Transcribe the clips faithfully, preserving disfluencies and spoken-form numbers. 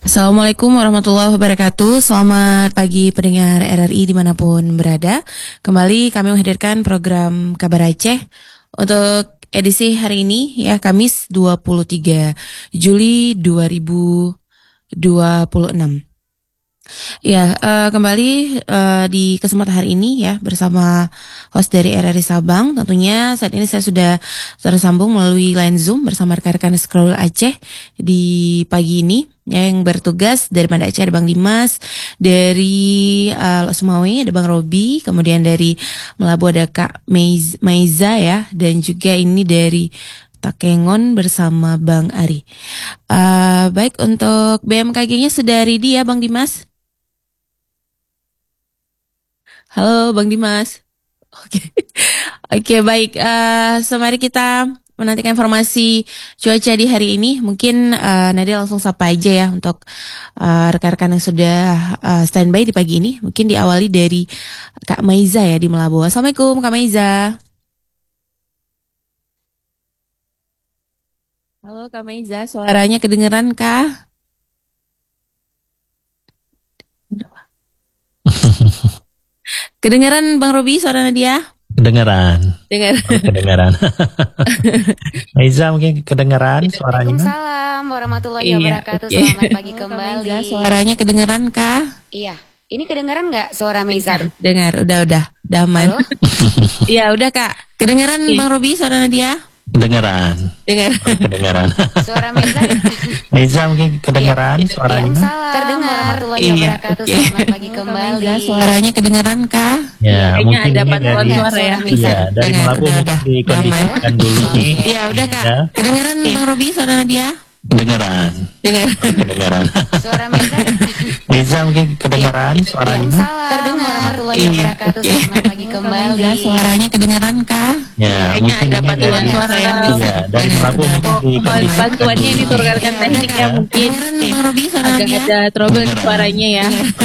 Assalamualaikum warahmatullahi wabarakatuh. Selamat pagi pendengar R R I dimanapun berada. Kembali kami menghadirkan program Kabar Aceh untuk edisi hari ini ya, Kamis dua puluh tiga Juli dua ribu dua puluh enam. Ya, uh, kembali uh, di kesempatan hari ini ya bersama host dari R R I Sabang. Tentunya saat ini saya sudah tersambung melalui line Zoom bersama rekan-rekan Scroll Aceh di pagi ini. Yang bertugas dari Banda Aceh ada Bang Dimas, dari uh, Sumawe ada Bang Robi, kemudian dari Melabu ada Kak Meiz, Maiza ya, dan juga ini dari Takengon bersama Bang Ari. Uh, baik, untuk B M K G-nya sudah ready ya Bang Dimas? Halo Bang Dimas. Oke, okay. Oke okay, baik. Uh, so mari kita menantikan informasi cuaca di hari ini. Mungkin uh, Nadia langsung sapa aja ya untuk uh, rekan-rekan yang sudah uh, standby di pagi ini. Mungkin diawali dari Kak Maiza ya di Melabu. Assalamualaikum Kak Maiza. Halo Kak Maiza, suaranya kedengeran kah? Kedengeran Bang Robi suara Nadia? Kedengeran. Dengar. Kedengeran. Maiza mungkin kedengeran suaranya. Waalaikumsalam warahmatullahi wabarakatuh. Iya, okay. Selamat pagi kembali. Maiza, suaranya kedengeran kah? Iya. Ini kedengeran nggak suara Maiza? Dengar, udah udah, damai. Iya, udah Kak. Kedengeran iya. Bang Robi suara Nadia? Kedengeran. Dengar. Kedengeran. Suara Maiza. Maiza mungkin kedengeran iya. Suaranya. Terdengar warahmatullahi wabarakatuh. Iya. Selamat pagi kembali. Suaranya kedengeran kah? Ya, kayaknya mungkin ada bantuan suara ya. Iya, dari Melabu dikondisikan dulu nih. Iya, udah Kak. Ya. Kedengeran Bang Robi suara Nadia? Kedengeran. Dengar. Kedengeran. Suara Maiza. Maiza mungkin kedengeran suaranya. Terdengar warahmatullahi wabarakatuh. Selamat pagi kembali. Suaranya kedengeran kah? Ya, kayaknya ada bantuan suara ya. Iya, dari Melabu dikondisikan. Bantuannya diturunkan teknik ya mungkin. Agak ada trouble suaranya ya.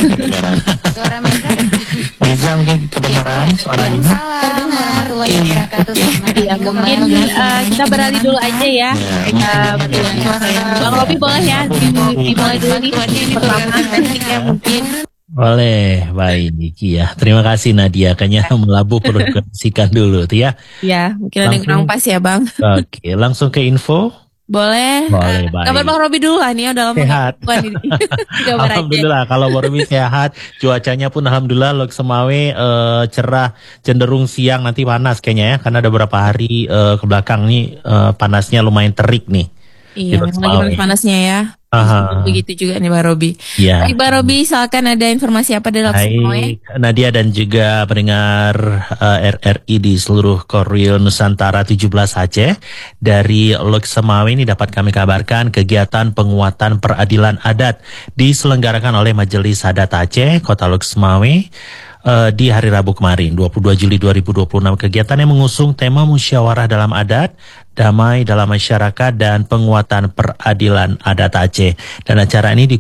Suara Maiza. Maiza mungkin kedengeran suaranya. Terdengar warahmatullahi wabarakatuh. Ya, mungkin uh, kita beralih dulu aja ya. Uh, Bang Robi boleh ya dimulai dulu nih pertama tekniknya mungkin. Boleh, baik ya. Terima kasih Nadia. Kayaknya Melabu perlu dikondisikan dulu tuh ya. Ya, mungkin ada yang kurang pas ya Bang. Oke, langsung ke info. Boleh. Boleh, baik. Kabar Bang Robi dulu lah nih, udah lama sehat. Alhamdulillah, kalau Bang Robi sehat. Cuacanya pun alhamdulillah Lok Semawe uh, cerah, cenderung siang nanti panas kayaknya ya, karena ada beberapa hari uh, ke belakang nih uh, panasnya lumayan terik nih. Iya, memang lagi panas-panasnya ya. Aha. Begitu juga nih Bang Robi. Ya. Baik Bang Robi, silakan ada informasi apa dari Lok Semawe? Nadia dan juga pendengar uh, R R I di seluruh Korwil Nusantara tujuh belas Aceh. Dari Lok Semawe ini dapat kami kabarkan kegiatan penguatan peradilan adat diselenggarakan oleh Majelis Adat Aceh Kota Lok Semawe uh, di hari Rabu kemarin dua puluh dua Juli dua ribu dua puluh enam. Kegiatan yang mengusung tema musyawarah dalam adat, damai dalam masyarakat dan penguatan peradilan adat Aceh. Dan acara ini di